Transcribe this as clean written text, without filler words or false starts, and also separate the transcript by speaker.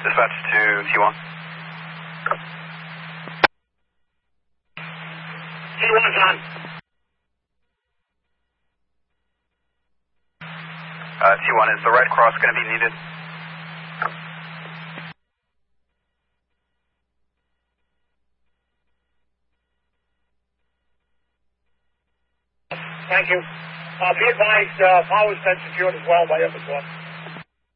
Speaker 1: Dispatch to T1.
Speaker 2: T1's on.
Speaker 1: T1, is the Red Cross going to be needed?
Speaker 2: Thank you. Be advised, power's been secured as well by Evans 1.